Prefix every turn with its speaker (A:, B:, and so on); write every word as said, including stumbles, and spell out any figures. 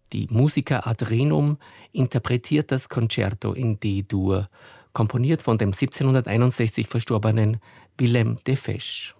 A: Die Musica ad Rhinum interpretiert das Concerto in D-Dur, komponiert von dem siebzehnhunderteinundsechzig verstorbenen Willem de Fesch.